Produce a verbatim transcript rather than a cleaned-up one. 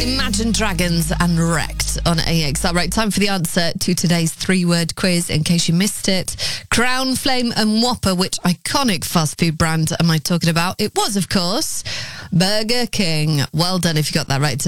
Imagine Dragons and Wrecked on A X. All right, time for the answer to today's three-word quiz in case you missed it. Crown, Flame and Whopper, which iconic fast food brand am I talking about? It was, of course, Burger King. Well done if you got that right.